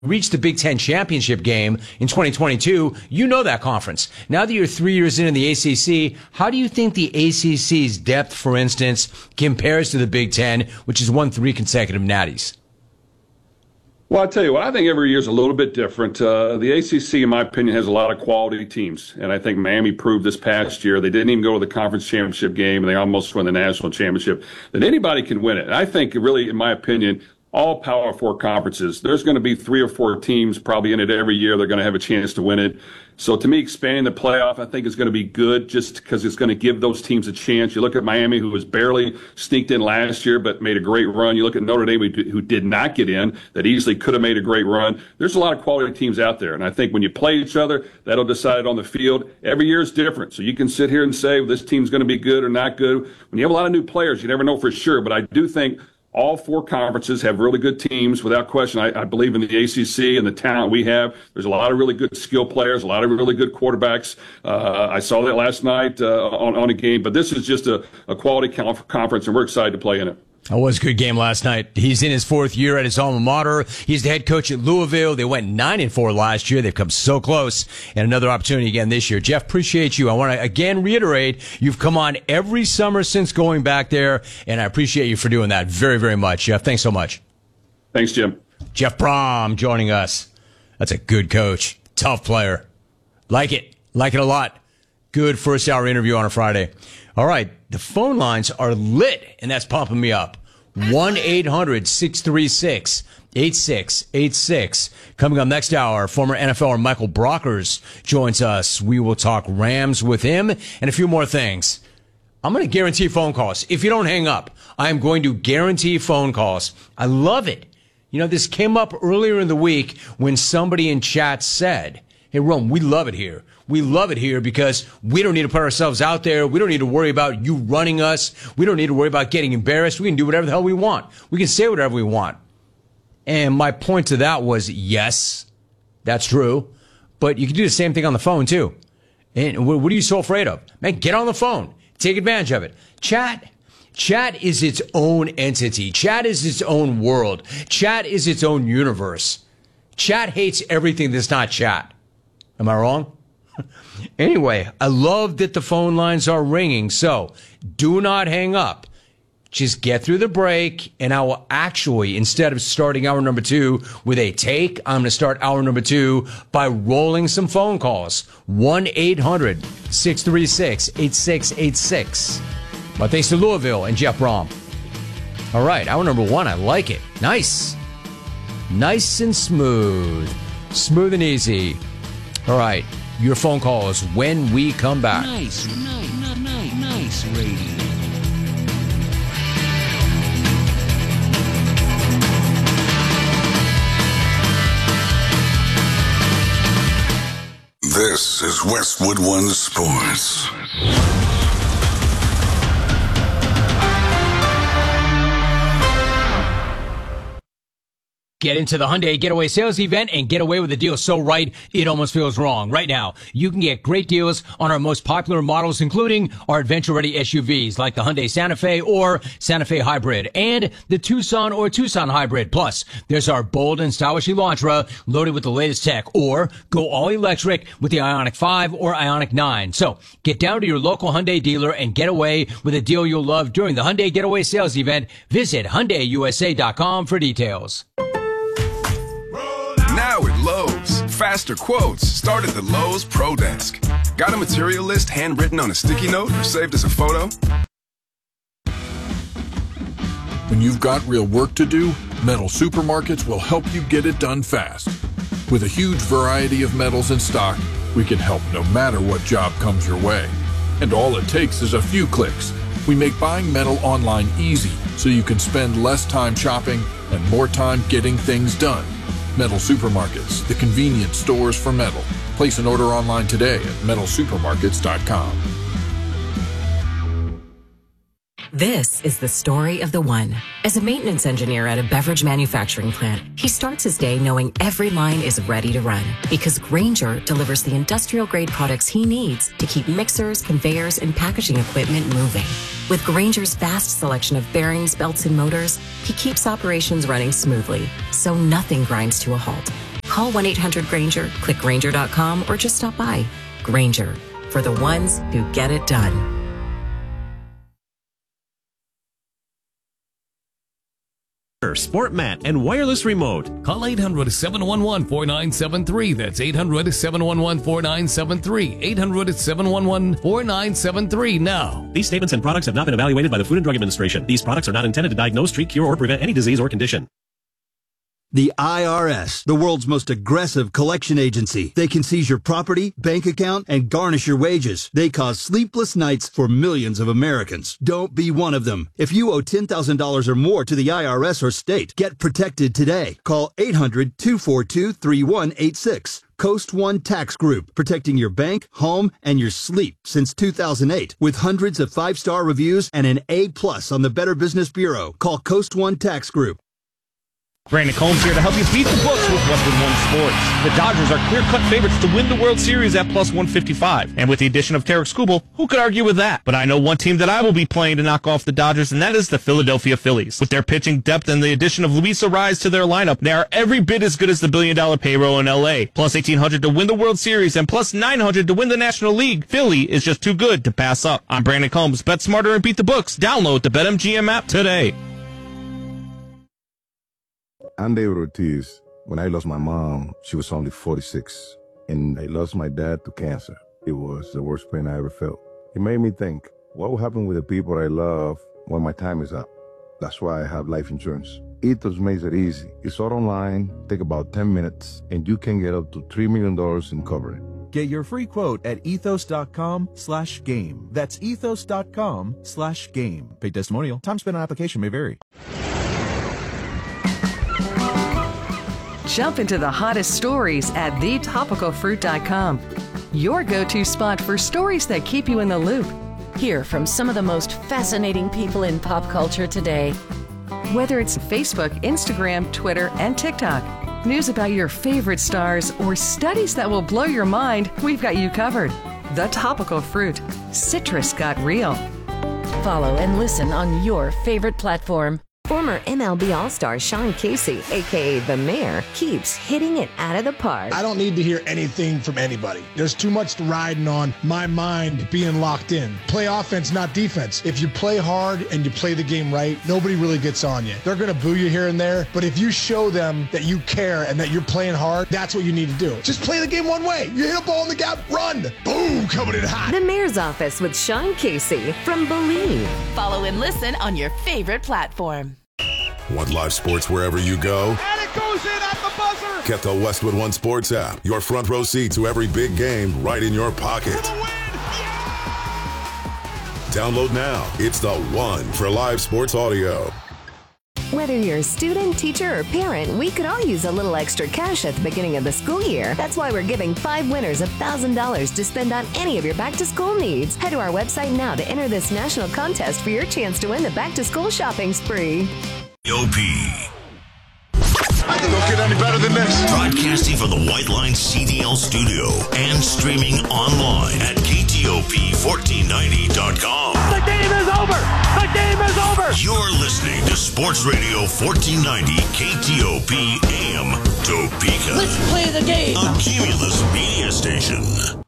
reached the Big Ten championship game in 2022. You know that conference. Now that you're 3 years in the ACC, how do you think the ACC's depth, for instance, compares to the Big Ten, which has won 3 consecutive natties? Well, I'll tell you what, I think every year is a little bit different. The ACC, in my opinion, has a lot of quality teams. And I think Miami proved this past year. They didn't even go to the conference championship game, and they almost won the national championship. That anybody can win it. And I think really, in my opinion, all Power 4 conferences, there's going to be 3 or 4 teams probably in it every year. They're going to have a chance to win it. So to me, expanding the playoff, I think is going to be good just because it's going to give those teams a chance. You look at Miami, who was barely sneaked in last year, but made a great run. You look at Notre Dame, who did not get in, that easily could have made a great run. There's a lot of quality teams out there. And I think when you play each other, that'll decide on the field. Every year is different. So you can sit here and say, well, this team's going to be good or not good. When you have a lot of new players, you never know for sure. But I do think all 4 conferences have really good teams, without question. I believe in the ACC and the talent we have. There's a lot of really good skill players, a lot of really good quarterbacks. I saw that last night on a game. But this is just a quality conference, and we're excited to play in it. It was a good game last night. He's in his 4th year at his alma mater. He's the head coach at Louisville. They went 9-4 last year. They've come so close, and another opportunity again this year. Jeff, appreciate you. I want to again reiterate, you've come on every summer since going back there, and I appreciate you for doing that very, very much. Jeff, thanks so much. Thanks, Jim. Jeff Brohm joining us. That's a good coach. Tough player. Like it a lot. Good first hour interview on a Friday. All right, the phone lines are lit, and that's pumping me up. 1-800-636-8686. Coming up next hour, former NFLer Michael Brockers joins us. We will talk Rams with him and a few more things. I'm going to guarantee phone calls. If you don't hang up, I am going to guarantee phone calls. I love it. You know, this came up earlier in the week when somebody in chat said, hey, Rome, we love it here. We love it here because we don't need to put ourselves out there. We don't need to worry about you running us. We don't need to worry about getting embarrassed. We can do whatever the hell we want. We can say whatever we want. And my point to that was, yes, that's true. But you can do the same thing on the phone, too. And what are you so afraid of? Man, get on the phone. Take advantage of it. Chat is its own entity. Chat is its own world. Chat is its own universe. Chat hates everything that's not chat. Am I wrong? Anyway, I love that the phone lines are ringing, so do not hang up. Just get through the break, and I will actually, instead of starting hour number 2 with a take, I'm going to start hour number 2 by rolling some phone calls. 1-800-636-8686. My thanks to Louisville and Jeff Brohm. All right, hour number 1, I like it. Nice. Nice and smooth. Smooth and easy. All right, your phone calls when we come back. Nice radio. This is Westwood One Sports. Get into the Hyundai Getaway Sales Event and get away with a deal so right, it almost feels wrong. Right now, you can get great deals on our most popular models, including our adventure-ready SUVs like the Hyundai Santa Fe or Santa Fe Hybrid and the Tucson or Tucson Hybrid. Plus, there's our bold and stylish Elantra loaded with the latest tech, or go all electric with the Ioniq 5 or Ioniq 9. So, get down to your local Hyundai dealer and get away with a deal you'll love during the Hyundai Getaway Sales Event. Visit HyundaiUSA.com for details. Now at Lowe's, faster quotes start at the Lowe's Pro Desk. Got a material list handwritten on a sticky note or saved as a photo? When you've got real work to do, Metal Supermarkets will help you get it done fast. With a huge variety of metals in stock, we can help no matter what job comes your way. And all it takes is a few clicks. We make buying metal online easy so you can spend less time shopping and more time getting things done. Metal Supermarkets, the convenient stores for metal. Place an order online today at metalsupermarkets.com. This is the story of the one. As a maintenance engineer at a beverage manufacturing plant, he starts his day knowing every line is ready to run because Grainger delivers the industrial-grade products he needs to keep mixers, conveyors, and packaging equipment moving. With Grainger's vast selection of bearings, belts, and motors, he keeps operations running smoothly, so nothing grinds to a halt. Call 1-800-GRANGER, click Grainger.com, or just stop by. Grainger, for the ones who get it done. Sport Mat and wireless remote. Call 800-711-4973. That's 800-711-4973. 800-711-4973 now. These statements and products have not been evaluated by the Food and Drug Administration. These products are not intended to diagnose, treat, cure, or prevent any disease or condition. The IRS, the world's most aggressive collection agency. They can seize your property, bank account, and garnish your wages. They cause sleepless nights for millions of Americans. Don't be one of them. If you owe $10,000 or more to the IRS or state, get protected today. Call 800-242-3186. Coast One Tax Group, protecting your bank, home, and your sleep since 2008. With hundreds of 5-star reviews and an A+ on the Better Business Bureau. Call Coast One Tax Group. Brandon Combs here to help you beat the books with Westwood One Sports. The Dodgers are clear-cut favorites to win the World Series at plus 155. And with the addition of Tarek Skubal, who could argue with that? But I know one team that I will be playing to knock off the Dodgers, and that is the Philadelphia Phillies. With their pitching depth and the addition of Luis Arraez to their lineup, they are every bit as good as the billion-dollar payroll in L.A. Plus 1,800 to win the World Series and plus 900 to win the National League. Philly is just too good to pass up. I'm Brandon Combs. Bet smarter and beat the books. Download the BetMGM app today. I'm David Ortiz. When I lost my mom, she was only 46, and I lost my dad to cancer. It was the worst pain I ever felt. It made me think, what will happen with the people I love when my time is up? That's why I have life insurance. Ethos makes it easy. It's all online, take about 10 minutes, and you can get up to $3 million in coverage. Get your free quote at ethos.com/game. That's ethos.com/game. Paid testimonial. Time spent on application may vary. Jump into the hottest stories at thetopicalfruit.com. Your go-to spot for stories that keep you in the loop. Hear from some of the most fascinating people in pop culture today. Whether it's Facebook, Instagram, Twitter, and TikTok, news about your favorite stars, or studies that will blow your mind, we've got you covered. The Topical Fruit. Citrus got real. Follow and listen on your favorite platform. Former MLB All-Star Sean Casey, a.k.a. The Mayor, keeps hitting it out of the park. I don't need to hear anything from anybody. There's too much riding on my mind being locked in. Play offense, not defense. If you play hard and you play the game right, nobody really gets on you. They're going to boo you here and there, but if you show them that you care and that you're playing hard, that's what you need to do. Just play the game one way. You hit a ball in the gap, run. Boom, coming in hot. The Mayor's Office with Sean Casey from Believe. Follow and listen on your favorite platform. Want live sports wherever you go? And it goes in at the buzzer! Get the Westwood One Sports app. Your front row seat to every big game right in your pocket. For the win! Yeah! Download now. It's the one for live sports audio. Whether you're a student, teacher, or parent, we could all use a little extra cash at the beginning of the school year. That's why we're giving 5 winners $1,000 to spend on any of your back-to-school needs. Head to our website now to enter this national contest for your chance to win the back-to-school shopping spree. OP. I think it'll get any better than this. Broadcasting from the White Line CDL studio and streaming online at KTOP1490.com. The game is over! The game is over! You're listening to Sports Radio 1490 KTOP AM Topeka. Let's play the game! A Cumulus media station.